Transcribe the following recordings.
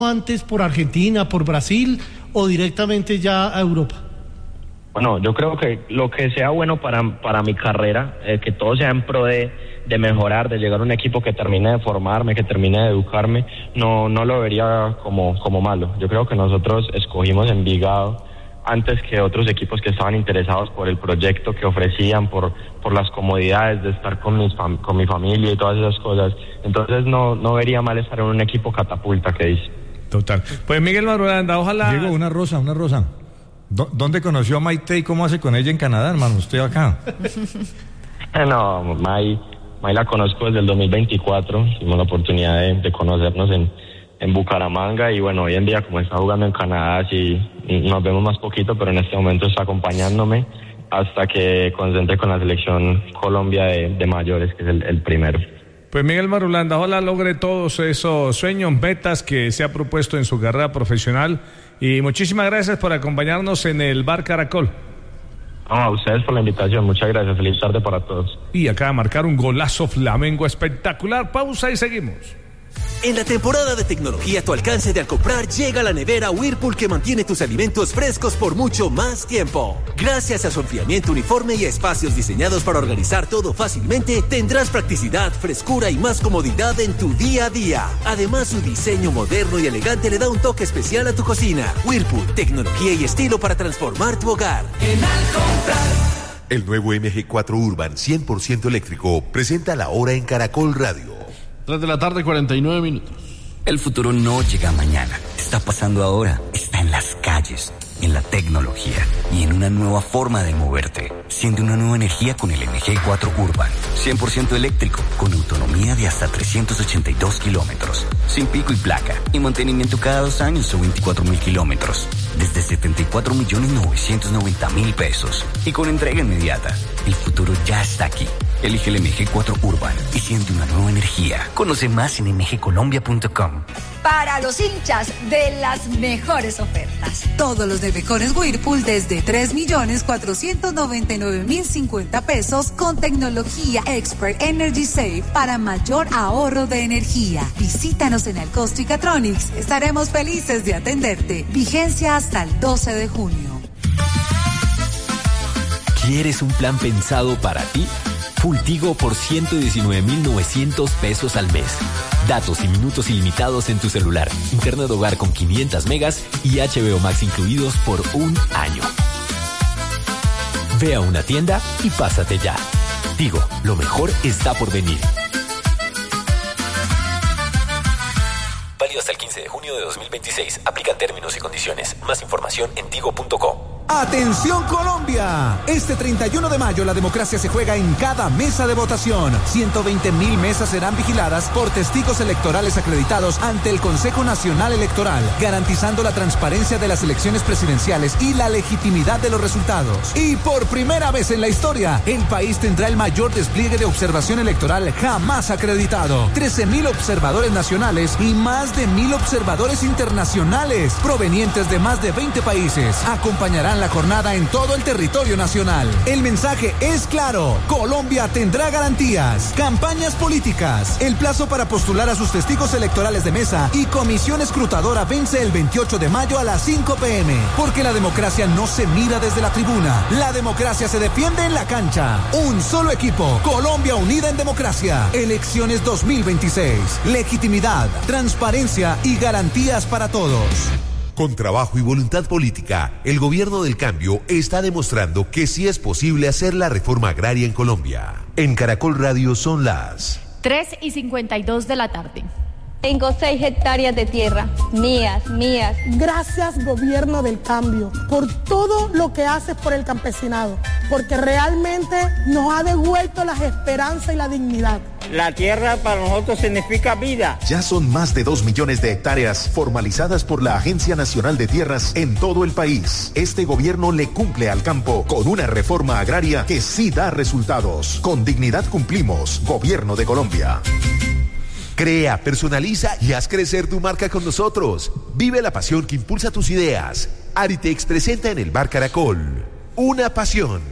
antes por Argentina, por Brasil o directamente ya a Europa? Bueno, yo creo que lo que sea bueno para mi carrera, que todo sea en pro de mejorar, de llegar a un equipo que termine de formarme, que termine de educarme, no lo vería como malo. Yo creo que nosotros escogimos Envigado antes que otros equipos que estaban interesados por el proyecto que ofrecían, por las comodidades de estar con mi familia y todas esas cosas. Entonces no vería mal estar en un equipo catapulta que dice. Total. Pues Miguel Marulanda, ojalá... Diego, una rosa. ¿Dónde conoció a Maite y cómo hace con ella en Canadá, hermano? Usted acá. No, May la conozco desde el 2024. Tuvimos la oportunidad de conocernos en Bucaramanga y bueno, hoy en día como está jugando en Canadá, sí nos vemos más poquito, pero en este momento está acompañándome hasta que concentre con la selección Colombia de mayores, que es el primero. Pues Miguel Marulanda, ojalá logre todos esos sueños, metas que se ha propuesto en su carrera profesional y muchísimas gracias por acompañarnos en el Bar Caracol. A ustedes por la invitación, muchas gracias, feliz tarde para todos. Y acaba de marcar un golazo Flamengo espectacular, pausa y seguimos. En la temporada de tecnología a tu alcance de al comprar, llega la nevera Whirlpool que mantiene tus alimentos frescos por mucho más tiempo. Gracias a su enfriamiento uniforme y a espacios diseñados para organizar todo fácilmente, tendrás practicidad, frescura y más comodidad en tu día a día. Además, su diseño moderno y elegante le da un toque especial a tu cocina. Whirlpool, tecnología y estilo para transformar tu hogar. En al comprar. El nuevo MG4 Urban 100% eléctrico presenta la hora en Caracol Radio. 3 de la tarde, 49 minutos. El futuro no llega mañana, está pasando ahora, está en las calles, en la tecnología y en una nueva forma de moverte. Siente una nueva energía con el MG4 Urban, 100% eléctrico, con autonomía de hasta 382 kilómetros, sin pico y placa, y mantenimiento cada 2 años o 24.000 kilómetros, desde 74.990.000 pesos, y con entrega inmediata. El futuro ya está aquí. Elige el MG4 Urban y siente una nueva energía. Conoce más en mgcolombia.com. Para los hinchas de las mejores ofertas. Todos los debecones Whirlpool desde 3.499.050 pesos con tecnología Expert Energy Save para mayor ahorro de energía. Visítanos en Alcosto y Catronics. Estaremos felices de atenderte. Vigencia hasta el 12 de junio. ¿Quieres un plan pensado para ti? Full Tigo por 119.900 pesos al mes. Datos y minutos ilimitados en tu celular. Internet de hogar con 500 megas y HBO Max incluidos por 1 año. Ve a una tienda y pásate ya. Tigo, lo mejor está por venir. Válido hasta el 15 de junio de 2026. Aplican términos y condiciones. Más información en tigo.com. ¡Atención Colombia! Este 31 de mayo la democracia se juega en cada mesa de votación. 120.000 mesas serán vigiladas por testigos electorales acreditados ante el Consejo Nacional Electoral, garantizando la transparencia de las elecciones presidenciales y la legitimidad de los resultados. Y por primera vez en la historia, el país tendrá el mayor despliegue de observación electoral jamás acreditado. 13.000 observadores nacionales y más de 1.000 observadores internacionales, provenientes de más de 20 países, acompañarán la jornada en todo el territorio nacional. El mensaje es claro: Colombia tendrá garantías, campañas políticas. El plazo para postular a sus testigos electorales de mesa y comisión escrutadora vence el 28 de mayo a las 5 p.m. Porque la democracia no se mira desde la tribuna, la democracia se defiende en la cancha. Un solo equipo, Colombia unida en democracia. Elecciones 2026. Legitimidad, transparencia y garantías para todos. Con trabajo y voluntad política, el gobierno del cambio está demostrando que sí es posible hacer la reforma agraria en Colombia. En Caracol Radio son las 3:52 de la tarde. Tengo 6 hectáreas de tierra, mías. Gracias, gobierno del cambio, por todo lo que haces por el campesinado, porque realmente nos ha devuelto la esperanza y la dignidad. La tierra para nosotros significa vida. Ya son más de 2 millones de hectáreas formalizadas por la Agencia Nacional de Tierras en todo el país. Este gobierno le cumple al campo con una reforma agraria que sí da resultados. Con dignidad cumplimos. Gobierno de Colombia. Crea, personaliza y haz crecer tu marca con nosotros. Vive la pasión que impulsa tus ideas. Aritex presenta en el Bar Caracol una pasión.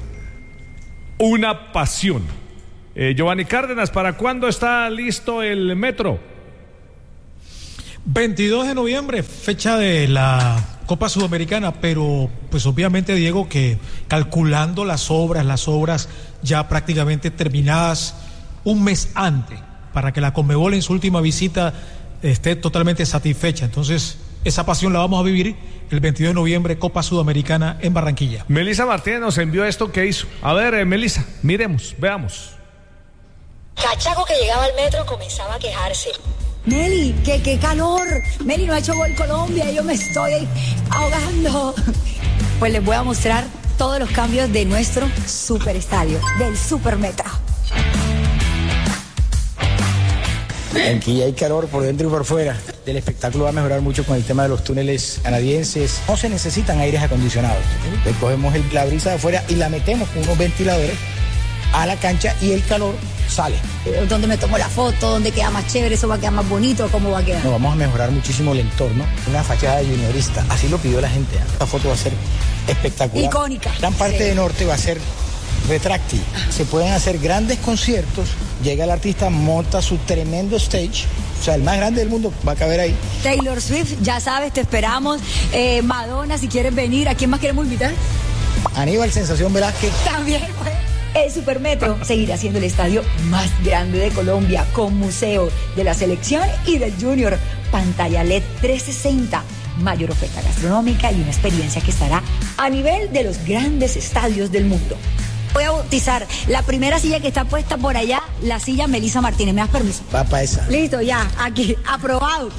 Una pasión. Giovanni Cárdenas, ¿para cuándo está listo el metro? 22 de noviembre, fecha de la Copa Sudamericana, pero pues obviamente, Diego, que calculando las obras ya prácticamente terminadas un mes antes, para que la Conmebol en su última visita esté totalmente satisfecha. Entonces, esa pasión la vamos a vivir el 22 de noviembre, Copa Sudamericana en Barranquilla. Melissa Martínez nos envió esto que hizo. A ver, Melissa, miremos, veamos. Cachaco que llegaba al metro comenzaba a quejarse. Meli, qué calor. Meli, no ha hecho gol Colombia, yo me estoy ahogando. Pues les voy a mostrar todos los cambios de nuestro superestadio, del Supermetro. Aquí hay calor por dentro y por fuera. El espectáculo va a mejorar mucho con el tema de los túneles canadienses. No se necesitan aires acondicionados. Le cogemos la brisa de afuera y la metemos con unos ventiladores a la cancha y el calor sale. ¿Dónde me tomo la foto? ¿Dónde queda más chévere? ¿Eso va a quedar más bonito? ¿Cómo va a quedar? No, vamos a mejorar muchísimo el entorno. Una fachada juniorista. Así lo pidió la gente. Esta foto va a ser espectacular. Icónica. Gran parte de norte va a ser retráctil. Se pueden hacer grandes conciertos. Llega el artista, monta su tremendo stage. O sea, el más grande del mundo va a caber ahí. Taylor Swift, ya sabes, te esperamos. Madonna, si quieres venir. ¿A quién más queremos invitar? Aníbal Sensación Velázquez. También, pues. El Supermetro seguirá siendo el estadio más grande de Colombia, con museo de la selección y del Junior, pantalla LED 360, mayor oferta gastronómica y una experiencia que estará a nivel de los grandes estadios del mundo. Voy a bautizar la primera silla que está puesta por allá, la silla Melissa Martínez. ¿Me das permiso? Va para esa. Listo, ya, aquí, aprobado.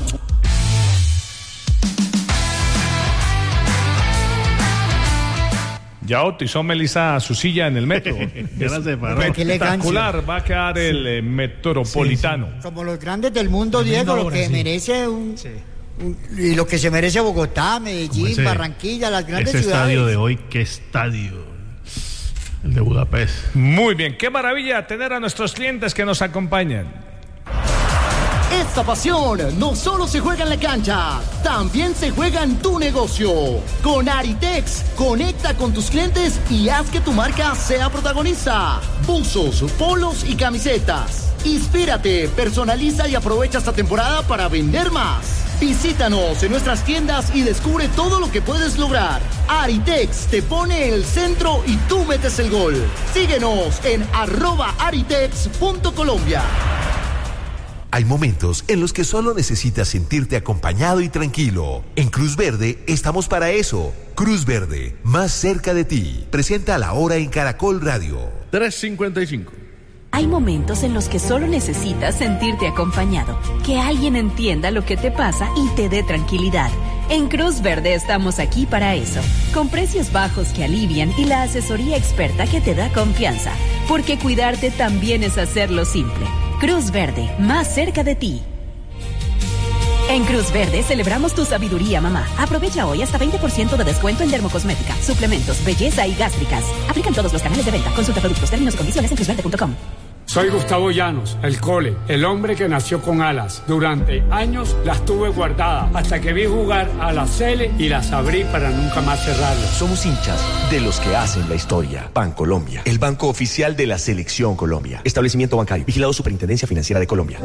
Ya bautizó Melissa su silla en el metro. Espectacular va a quedar el metropolitano. Sí. Como los grandes del mundo, Diego, lo que merece y lo que se merece Bogotá, Medellín, Barranquilla, las grandes ciudades. Ese estadio de hoy, qué estadio. El de Budapest. Muy bien, qué maravilla tener a nuestros clientes que nos acompañan. Esta pasión no solo se juega en la cancha, también se juega en tu negocio. Con Aritex, conecta con tus clientes y haz que tu marca sea protagonista. Buzos, polos y camisetas. Inspírate, personaliza y aprovecha esta temporada para vender más. Visítanos en nuestras tiendas y descubre todo lo que puedes lograr. Aritex te pone el centro y tú metes el gol. Síguenos en @aritex.colombia. Hay momentos en los que solo necesitas sentirte acompañado y tranquilo. En Cruz Verde estamos para eso. Cruz Verde, más cerca de ti. Presenta La Hora en Caracol Radio. 3:55. Hay momentos en los que solo necesitas sentirte acompañado, que alguien entienda lo que te pasa y te dé tranquilidad. En Cruz Verde estamos aquí para eso, con precios bajos que alivian y la asesoría experta que te da confianza, porque cuidarte también es hacerlo simple. Cruz Verde, más cerca de ti. En Cruz Verde celebramos tu sabiduría, mamá. Aprovecha hoy hasta 20% de descuento en dermocosmética, suplementos, belleza y gástricas. Aplican todos los canales de venta. Consulta productos, términos y condiciones en cruzverde.com. Soy Gustavo Llanos, el Cole, el hombre que nació con alas. Durante años las tuve guardadas hasta que vi jugar a la Sele y las abrí para nunca más cerrarlas. Somos hinchas de los que hacen la historia. Bancolombia, el banco oficial de la Selección Colombia. Establecimiento bancario, vigilado Superintendencia Financiera de Colombia.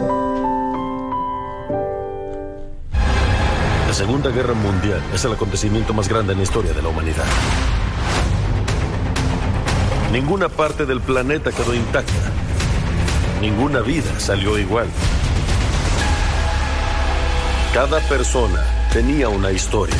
La Segunda Guerra Mundial es el acontecimiento más grande en la historia de la humanidad. Ninguna parte del planeta quedó intacta. Ninguna vida salió igual. Cada persona tenía una historia.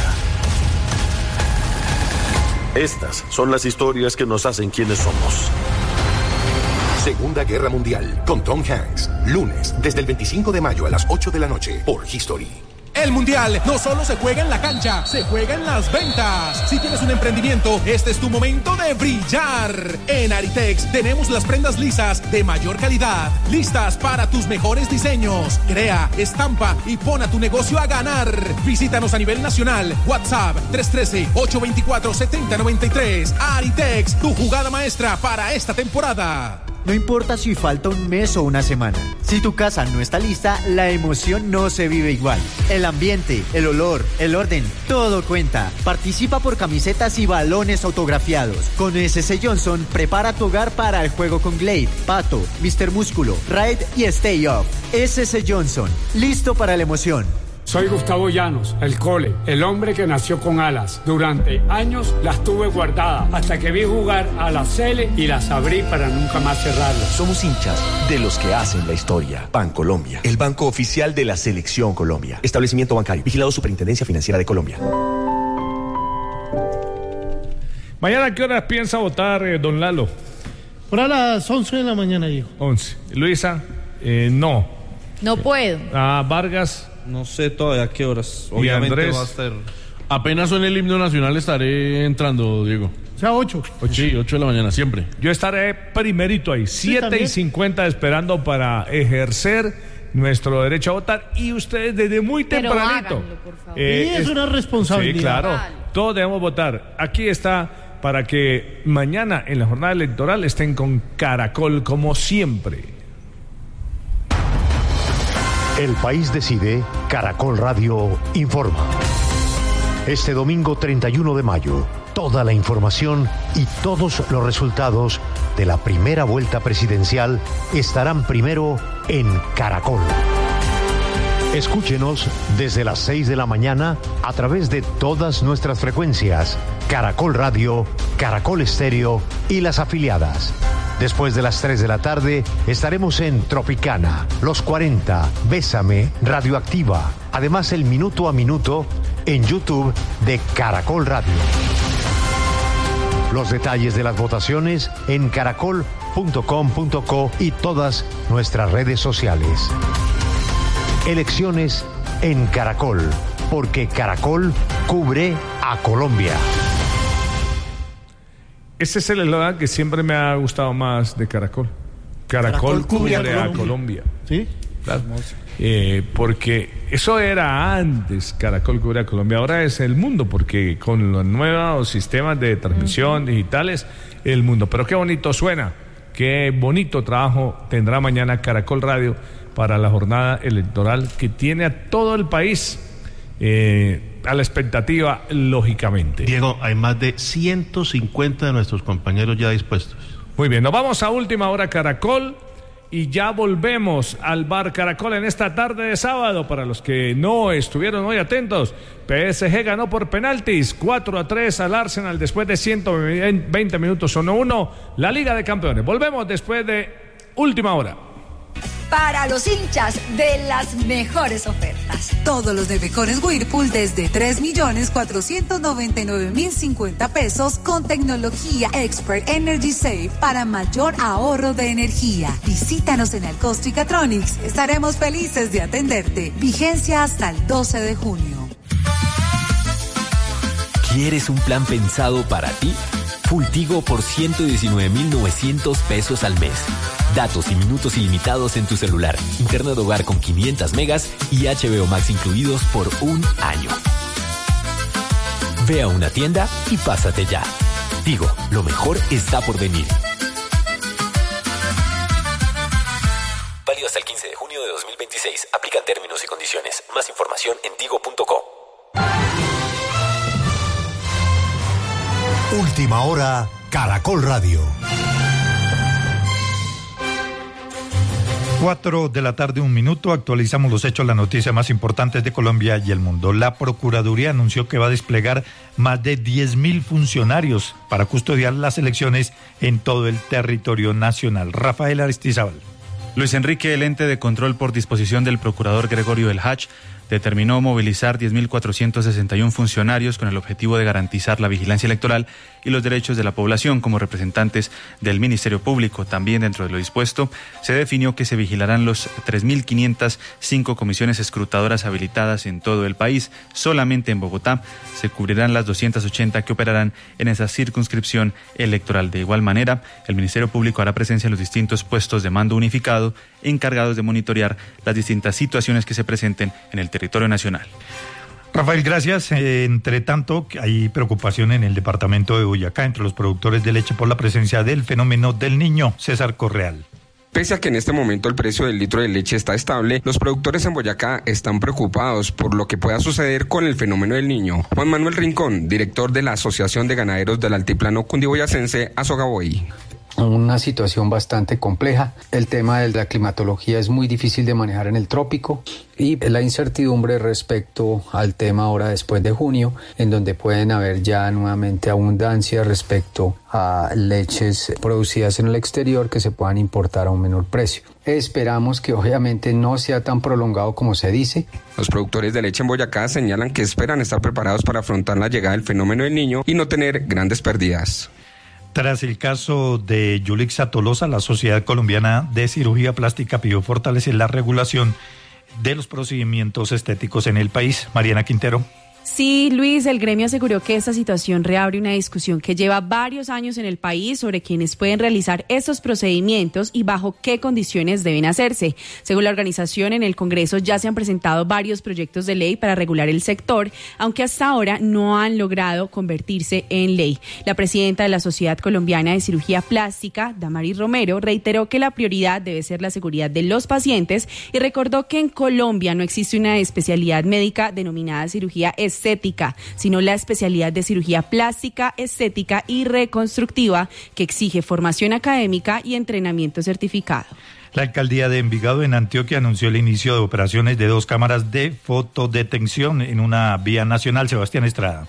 Estas son las historias que nos hacen quienes somos. Segunda Guerra Mundial, con Tom Hanks. Lunes, desde el 25 de mayo a las 8 de la noche, por History. El Mundial no solo se juega en la cancha, se juega en las ventas. Si tienes un emprendimiento, este es tu momento de brillar. En Aritex tenemos las prendas lisas de mayor calidad, listas para tus mejores diseños. Crea, estampa y pon a tu negocio a ganar. Visítanos a nivel nacional. WhatsApp 313-824-7093. Aritex, tu jugada maestra para esta temporada. No importa si falta un mes o una semana. Si tu casa no está lista, la emoción no se vive igual. El ambiente, el olor, el orden, todo cuenta. Participa por camisetas y balones autografiados. Con SC Johnson, prepara tu hogar para el juego con Glade, Pato, Mr. Músculo, Raid y Stay Up. SC Johnson, listo para la emoción. Soy Gustavo Llanos, el Cole, el hombre que nació con alas. Durante años las tuve guardadas hasta que vi jugar a la Cele y las abrí para nunca más cerrarlas. Somos hinchas de los que hacen la historia. Bancolombia, el banco oficial de la Selección Colombia. Establecimiento bancario, vigilado Superintendencia Financiera de Colombia. ¿Mañana a qué horas piensa votar, don Lalo? Por a las 11 de la mañana, hijo. 11. Luisa, no. No puedo. Vargas. No sé todavía a qué horas. ¿Y Obviamente Andrés? va a estar. Apenas suene el himno nacional estaré entrando, Diego. O sea, 8. Sí, 8 de la mañana, siempre. Yo estaré primerito ahí, 7:50 esperando para ejercer nuestro derecho a votar. Y ustedes desde muy tempranito. Háganlo, por favor. Y es una responsabilidad. Sí, claro. Todos debemos votar. Aquí está para que mañana en la jornada electoral estén con Caracol como siempre. El país decide, Caracol Radio informa. Este domingo 31 de mayo, toda la información y todos los resultados de la primera vuelta presidencial estarán primero en Caracol. Escúchenos desde las 6 de la mañana a través de todas nuestras frecuencias, Caracol Radio, Caracol Estéreo y las afiliadas. Después de las 3 de la tarde estaremos en Tropicana, Los 40, Bésame, Radioactiva. Además el minuto a minuto en YouTube de Caracol Radio. Los detalles de las votaciones en caracol.com.co y todas nuestras redes sociales. Elecciones en Caracol, porque Caracol cubre a Colombia. Ese es el eslogan que siempre me ha gustado más de Caracol. Caracol cubre a Colombia. ¿Sí? Claro. Porque eso era antes, Caracol cubre a Colombia. Ahora es el mundo, porque con los nuevos sistemas de transmisión digitales, el mundo. Pero qué bonito suena, qué bonito trabajo tendrá mañana Caracol Radio para la jornada electoral que tiene a todo el país a la expectativa, lógicamente. Diego, hay más de 150 de nuestros compañeros ya dispuestos. Muy bien, nos vamos a última hora Caracol y ya volvemos al bar Caracol en esta tarde de sábado. Para los que no estuvieron hoy atentos, PSG ganó por penaltis 4-3 al Arsenal después de 120 minutos 1-1 la Liga de Campeones. Volvemos después de última hora. Para los hinchas de las mejores ofertas. Todos los debecones Whirlpool desde 3.499.050 pesos con tecnología Expert Energy Save para mayor ahorro de energía. Visítanos en Alcosto y Catronics. Estaremos felices de atenderte. Vigencia hasta el 12 de junio. ¿Quieres un plan pensado para ti? Full Tigo por 119.900 pesos al mes. Datos y minutos ilimitados en tu celular. Internet hogar con 500 megas y HBO Max incluidos por un año. Ve a una tienda y pásate ya. Tigo, lo mejor está por venir. Válido hasta el 15 de junio de 2026. Aplican términos y condiciones. Más información en tigo.co. Última hora, Caracol Radio. 4 de la tarde, 1 minuto. Actualizamos los hechos, las noticias más importantes de Colombia y el mundo. La Procuraduría anunció que va a desplegar más de 10.000 funcionarios para custodiar las elecciones en todo el territorio nacional. Rafael Aristizábal. Luis Enrique, el ente de control por disposición del procurador Gregorio El Hach, determinó movilizar 10.461 funcionarios con el objetivo de garantizar la vigilancia electoral y los derechos de la población como representantes del Ministerio Público. También dentro de lo dispuesto, se definió que se vigilarán los 3.505 comisiones escrutadoras habilitadas en todo el país. Solamente en Bogotá se cubrirán las 280 que operarán en esa circunscripción electoral. De igual manera, el Ministerio Público hará presencia en los distintos puestos de mando unificado encargados de monitorear las distintas situaciones que se presenten en el territorio nacional. Rafael, gracias. Entre tanto, hay preocupación en el departamento de Boyacá entre los productores de leche por la presencia del fenómeno del Niño. César Correal. Pese a que en este momento el precio del litro de leche está estable, los productores en Boyacá están preocupados por lo que pueda suceder con el fenómeno del Niño. Juan Manuel Rincón, director de la Asociación de Ganaderos del Altiplano Cundiboyacense, Azogaboy. una situación bastante compleja. El tema de la climatología es muy difícil de manejar en el trópico y la incertidumbre respecto al tema ahora después de junio, en donde pueden haber ya nuevamente abundancia respecto a leches producidas en el exterior que se puedan importar a un menor precio. Esperamos que obviamente no sea tan prolongado como se dice. Los productores de leche en Boyacá señalan que esperan estar preparados para afrontar la llegada del fenómeno del Niño y no tener grandes pérdidas. Tras el caso de Yulixa Tolosa, la Sociedad Colombiana de Cirugía Plástica pidió fortalecer la regulación de los procedimientos estéticos en el país. Mariana Quintero. Sí, Luis, el gremio aseguró que esta situación reabre una discusión que lleva varios años en el país sobre quiénes pueden realizar estos procedimientos y bajo qué condiciones deben hacerse. Según la organización, en el Congreso ya se han presentado varios proyectos de ley para regular el sector, aunque hasta ahora no han logrado convertirse en ley. La presidenta de la Sociedad Colombiana de Cirugía Plástica, Damaris Romero, reiteró que la prioridad debe ser la seguridad de los pacientes y recordó que en Colombia no existe una especialidad médica denominada cirugía estética, sino la especialidad de cirugía plástica, estética y reconstructiva, que exige formación académica y entrenamiento certificado. La alcaldía de Envigado, en Antioquia, anunció el inicio de operaciones de 2 cámaras de fotodetención en una vía nacional. Sebastián Estrada.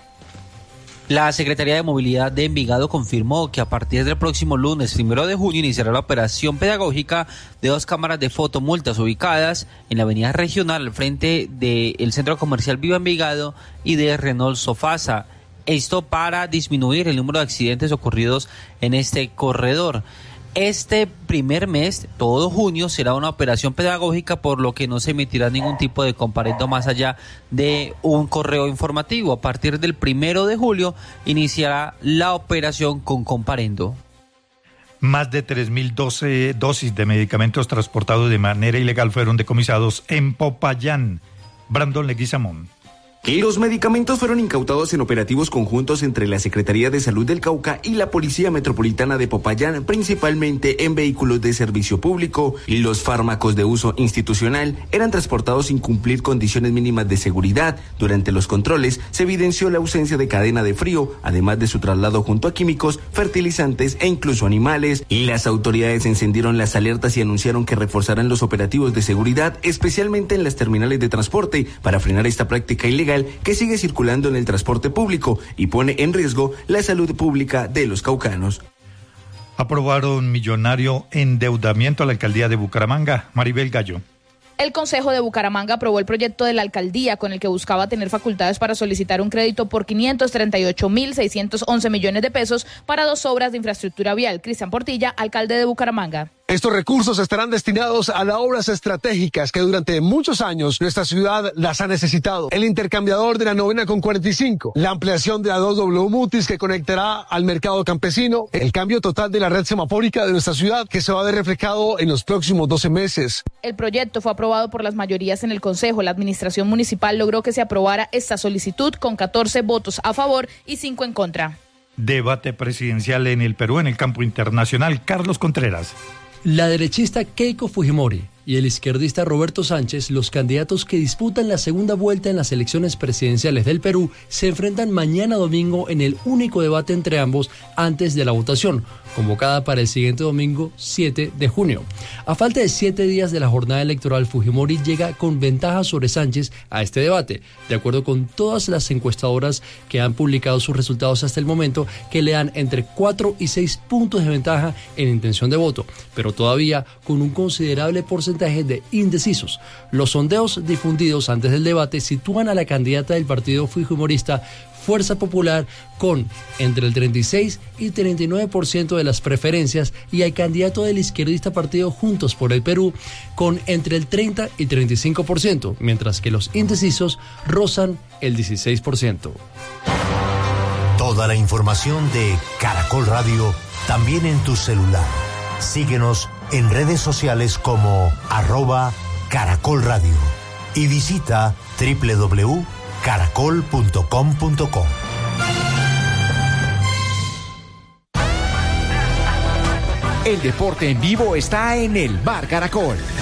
La Secretaría de Movilidad de Envigado confirmó que a partir del próximo lunes 1 de junio iniciará la operación pedagógica de 2 cámaras de fotomultas ubicadas en la avenida regional al frente del Centro Comercial Viva Envigado y de Renault Sofasa. Esto para disminuir el número de accidentes ocurridos en este corredor. Este primer mes, todo junio, será una operación pedagógica, por lo que no se emitirá ningún tipo de comparendo más allá de un correo informativo. A partir del 1 de julio iniciará la operación con comparendo. Más de 3.012 dosis de medicamentos transportados de manera ilegal fueron decomisados en Popayán. Brandon Leguizamón. Los medicamentos fueron incautados en operativos conjuntos entre la Secretaría de Salud del Cauca y la Policía Metropolitana de Popayán, principalmente en vehículos de servicio público. Y los fármacos de uso institucional eran transportados sin cumplir condiciones mínimas de seguridad. Durante los controles se evidenció la ausencia de cadena de frío, además de su traslado junto a químicos, fertilizantes e incluso animales. Y las autoridades encendieron las alertas y anunciaron que reforzarán los operativos de seguridad, especialmente en las terminales de transporte, para frenar esta práctica ilegal que sigue circulando en el transporte público y pone en riesgo la salud pública de los caucanos. Aprobaron millonario endeudamiento a la alcaldía de Bucaramanga. Maribel Gallo. El Consejo de Bucaramanga aprobó el proyecto de la alcaldía con el que buscaba tener facultades para solicitar un crédito por 538.611 millones de pesos para 2 obras de infraestructura vial. Cristian Portilla, alcalde de Bucaramanga. Estos recursos estarán destinados a las obras estratégicas que durante muchos años nuestra ciudad las ha necesitado. El intercambiador de la 9ª con 45, la ampliación de la 2W Mutis que conectará al mercado campesino, el cambio total de la red semafórica de nuestra ciudad que se va a ver reflejado en los próximos 12 meses. El proyecto fue aprobado por las mayorías en el Consejo. La administración municipal logró que se aprobara esta solicitud con 14 votos a favor y 5 en contra. Debate presidencial en el Perú, en el campo internacional. Carlos Contreras. La derechista Keiko Fujimori y el izquierdista Roberto Sánchez, los candidatos que disputan la segunda vuelta en las elecciones presidenciales del Perú, se enfrentan mañana domingo en el único debate entre ambos antes de la votación, convocada para el siguiente domingo 7 de junio. A falta de 7 días de la jornada electoral, Fujimori llega con ventaja sobre Sánchez a este debate, de acuerdo con todas las encuestadoras que han publicado sus resultados hasta el momento, que le dan entre 4 y 6 puntos de ventaja en intención de voto, pero todavía con un considerable porcentaje de indecisos. Los sondeos difundidos antes del debate sitúan a la candidata del partido fujimorista Fuerza Popular con entre el 36 y 39% de las preferencias y al candidato del izquierdista partido Juntos por el Perú con entre el 30 y 35%, mientras que los indecisos rozan el 16%. Toda la información de Caracol Radio también en tu celular. Síguenos en redes sociales como @Caracol Radio y visita www.caracol.com.co. El deporte en vivo está en el Bar Caracol.